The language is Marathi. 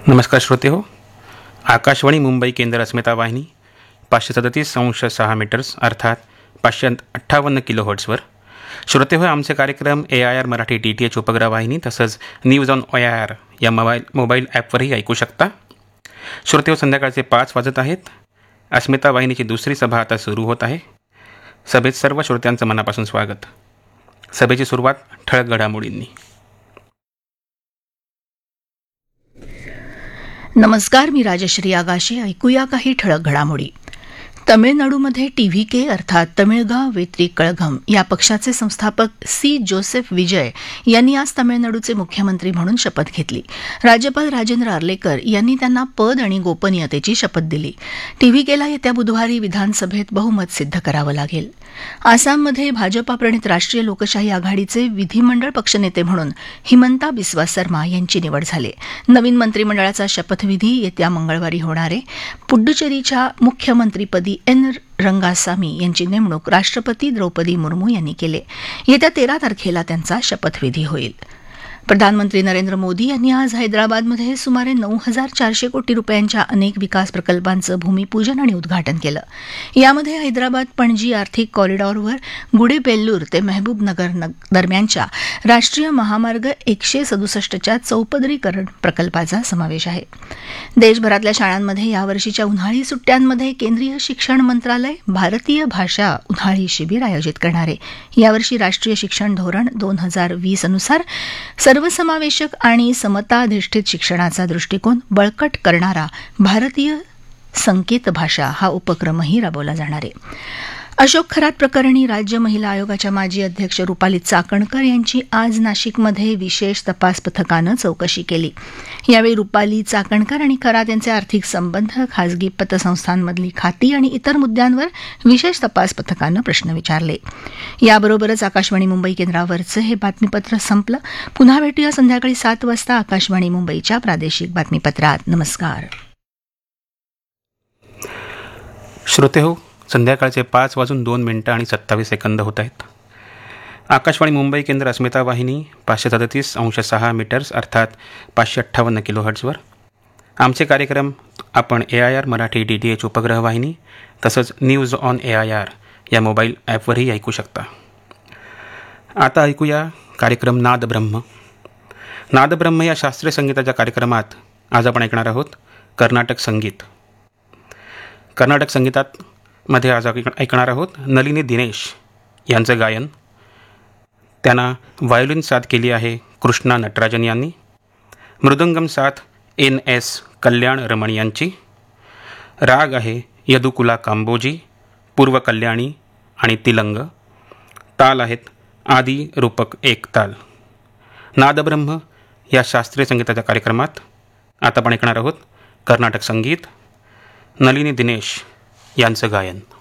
नमस्कार श्रोते हो. आकाशवाणी मुंबई केंद्र अस्मिता वाहिनी 537.6 मीटर्स अर्थात 558 किलोहर्ट्झवर. श्रोते हो, आमचे कार्यक्रम AIR मराठी DTH उपग्रह वाहिनी तसंच न्यूज ऑन AIR या मोबाईल ॲपवरही ऐकू शकता. श्रोते हो, संध्याकाळचे 5 वाजत आहेत. अस्मिता वाहिनीची दुसरी सभा आता सुरू होत आहे. सभेत सर्व श्रोत्यांचं मनापासून स्वागत. सभेची सुरुवात ठळक घडामोडींनी. नमस्कार, मी राजश्री आगाशे. ऐकूया काही ठळक घडामोडी. तमिळनाडूमध्ये TVK अर्थात तमिळगा वेत्री कळघम या पक्षाचे संस्थापक C. जोसेफ विजय यांनी आज तमिळनाडूचे मुख्यमंत्री म्हणून शपथ घेतली. राज्यपाल राजेंद्र अर्लेकर यांनी त्यांना पद आणि गोपनीयतेची शपथ दिली. TVKला येत्या बुधवारी विधानसभेत बहुमत सिद्ध करावं लागेल. आसाममध्ये भाजपा प्रणित राष्ट्रीय लोकशाही आघाडीचे विधिमंडळ पक्षनेते म्हणून हिमंता बिस्वा सर्मा यांची निवड झाली. नवीन मंत्रिमंडळाचा शपथविधी येत्या मंगळवारी होणार आहे. पुडुचेरीच्या मुख्यमंत्रीपदी N. रंगासामी यांची नेमणूक राष्ट्रपती द्रौपदी मुर्मू यांनी केली. येत्या 13 तारखेला त्यांचा शपथविधी होईल. प्रधानमंत्री नरेंद्र मोदी यांनी आज हैदराबादमध्ये सुमारे 9,400 कोटी रुपयांच्या अनेक विकास प्रकल्पांचं भूमिपूजन आणि उद्घाटन केलं. यामध्ये हैदराबाद पणजी आर्थिक कॉरिडॉरवर गुडेबेल्लूर ते मेहबूबनगर दरम्यानच्या राष्ट्रीय महामार्ग 167च्या चौपदरीकरण प्रकल्पाचा समावेश आहे. देशभरातल्या शाळांमध्ये यावर्षीच्या उन्हाळी सुट्ट्यांमध्ये केंद्रीय शिक्षण मंत्रालय भारतीय भाषा उन्हाळी शिबिर आयोजित करणार आहे. यावर्षी राष्ट्रीय शिक्षण धोरण 2020 अनुसार सर्वसमावेशक आणि समताधिष्ठित शिक्षणाचा दृष्टिकोन बळकट करणारा भारतीय संकेत भाषा हा उपक्रमही राबवला जाणार आहे. अशोक खरात प्रकरणी राज्य महिला आयोगाच्या माजी अध्यक्ष रुपाली चाकणकर यांची आज नाशिकमध्ये विशेष तपास पथकानं चौकशी केली. यावेळी रुपाली चाकणकर आणि खरात यांचे आर्थिक संबंध, खासगी पतसंस्थांमधली खाती आणि इतर मुद्द्यांवर विशेष तपास पथकानं प्रश्न विचारले. याबरोबरच आकाशवाणी मुंबई केंद्रावरचं हे बातमीपत्र संपलं. पुन्हा भेटूया संध्याकाळी 7 वाजता आकाशवाणी मुंबईच्या प्रादेशिक बातमीपत्रात. नमस्कार. श्रोते हो, संध्याकाळचे 5:02:27 होत आहेत. आकाशवाणी मुंबई केंद्र अस्मिता वाहिनी 537.6 मीटर्स अर्थात 558 किलोहर्ट्झवर. आमचे कार्यक्रम आपण AIR मराठी DTH उपग्रह वाहिनी तसंच न्यूज ऑन AIR या मोबाईल ॲपवरही ऐकू शकता. आता ऐकूया कार्यक्रम नादब्रह्म. नादब्रह्म या शास्त्रीय संगीताच्या कार्यक्रमात आज आपण ऐकणार आहोत कर्नाटक संगीत. कर्नाटक संगीतात मध्ये आज ऐकणार आहोत नलिनी दिनेश यांचं गायन. त्यांना व्हायोलिन साथ केली आहे कृष्णा नटराजन यांनी. मृदंगम साथ NS कल्याण रमण यांची. राग आहे यदुकुला कांबोजी, पूर्व कल्याणी आणि तिलंग. ताल आहेत आदी रूपक एक ताल. नादब्रह्म या शास्त्रीय संगीताच्या कार्यक्रमात आता आपण ऐकणार आहोत कर्नाटक संगीत, नलिनी दिनेश यांचं गायन.